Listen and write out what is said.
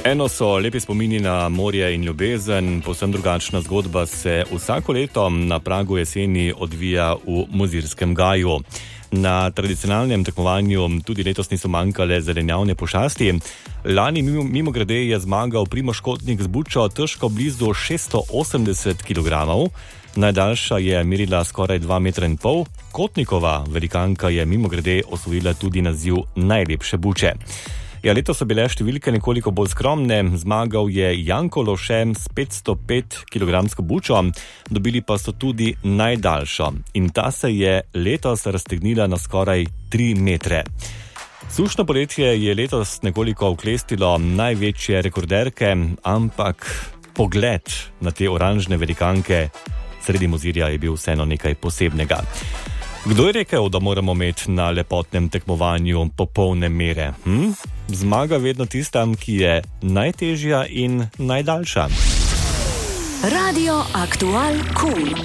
Eno so lepi spomini na morje in ljubezen, povsem drugačna zgodba se vsako leto na pragu jeseni odvija v Mozirskem gaju. Na tradicionalnem tekmovanju tudi letos niso manjkale zelenjavne pošasti. Lani mimogrede je zmagal Primož Kotnik z bučo težko blizu 680 kg. Najdaljša je merila skoraj 2,5 metra. Kotnikova velikanka je mimogrede osvojila tudi naziv najlepše buče. Ja, letos so bile številke nekoliko bolj skromne. Zmagal je Janko Lovše s 505 kg bučo, dobili pa so tudi najdaljšo. In ta se je letos raztegnila na skoraj 3 metre. Sušno poletje je letos nekoliko oklestilo največje rekorderke, ampak pogled na te oranžne velikanke sredi Mozirja je bil vseeno nekaj posebnega. Kdo je rekel, da moramo imeti na lepotnem tekmovanju popolne mere? Zmaga vedno tista, ki je najtežja in najdaljša. Radio Aktual Cool.